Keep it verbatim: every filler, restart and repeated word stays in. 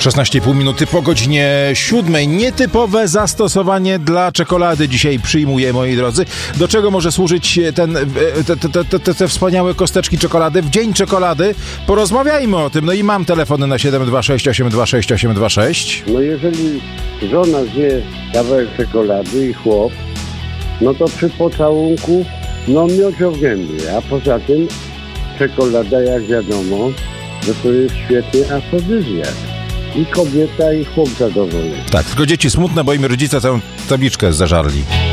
szesnaście i pół minuty po godzinie siódmej. Nietypowe zastosowanie dla czekolady dzisiaj przyjmuję, moi drodzy. Do czego może służyć ten, te, te, te, te, te wspaniałe kosteczki czekolady? W dzień czekolady porozmawiajmy o tym. No i mam telefony na siedem dwa sześć osiem dwa sześć osiem dwa sześć. No jeżeli żona zje kawałek czekolady i chłop, no to przy pocałunku no mioć o gębie, a poza tym czekolada, jak wiadomo, że to jest świetny afrodyzjak. I kobieta, i chłop zadowolony. Tak, tylko dzieci smutne, bo im rodzice całą tabliczkę zażarli.